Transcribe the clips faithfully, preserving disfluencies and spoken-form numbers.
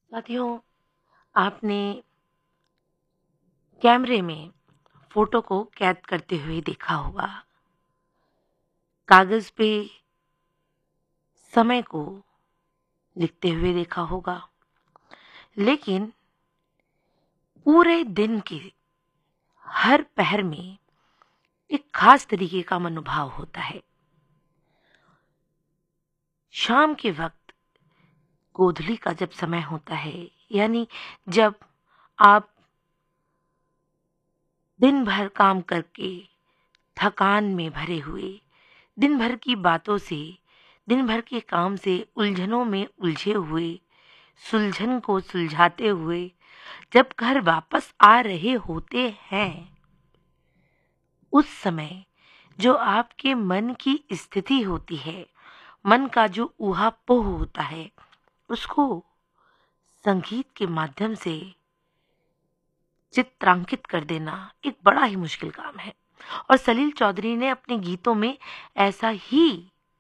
साथियों, आपने कैमरे में फोटो को कैद करते हुए देखा होगा। कागज पे समय को लिखते हुए देखा होगा। लेकिन पूरे दिन के हर पहर में एक खास तरीके का मनोभाव होता है। शाम के वक्त गोधूली का जब समय होता है, यानी जब आप दिन भर काम करके थकान में भरे हुए, दिन भर की बातों से, दिन भर के काम से उलझनों में उलझे हुए, सुलझन को सुलझाते हुए जब घर वापस आ रहे होते हैं, उस समय जो आपके मन की स्थिति होती है, मन का जो ऊहापोह होता है, उसको संगीत के माध्यम से चित्रांकित कर देना एक बड़ा ही मुश्किल काम है। और सलील चौधरी ने अपने गीतों में ऐसा ही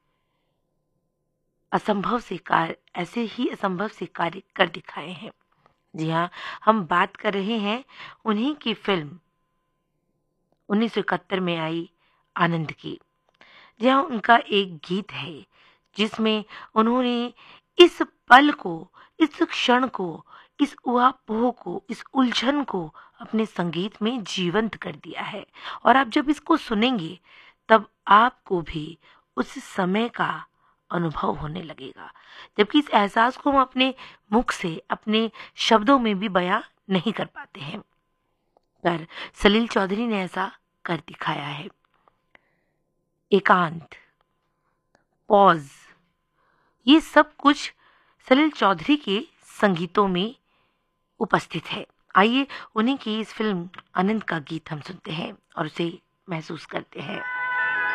असंभव से कार्य ऐसे ही असंभव से कार्य कर दिखाए हैं। जी हाँ, हम बात कर रहे हैं उन्हीं की फिल्म उन्नीस सौ इकहत्तर में आई आनंद की, जहाँ उनका एक गीत है जिसमें उन्होंने इस पल को, इस क्षण को, इस ऊहापोह को, इस उलझन को अपने संगीत में जीवंत कर दिया है। और आप जब इसको सुनेंगे तब आपको भी उस समय का अनुभव होने लगेगा, जबकि इस एहसास को हम अपने मुख से, अपने शब्दों में भी बयां नहीं कर पाते हैं, पर सलील चौधरी ने ऐसा कर दिखाया है। एकांत, पॉज, ये सब कुछ सलील चौधरी के संगीतों में उपस्थित है। आइए उन्हीं की इस फिल्म आनंद का गीत हम सुनते हैं और उसे महसूस करते हैं।